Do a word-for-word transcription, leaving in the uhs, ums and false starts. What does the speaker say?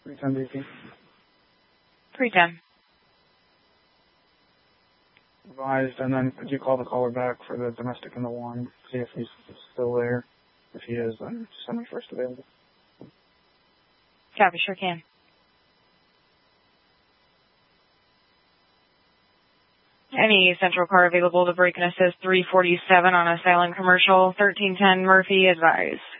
three ten B P. three ten. Advised, and then could you call the caller back for the domestic in the one, see if he's still there. If he is, then send me first available. Copy, sure can. Any central car available to break and assist three forty-seven on a silent commercial, thirteen ten Murphy, advised.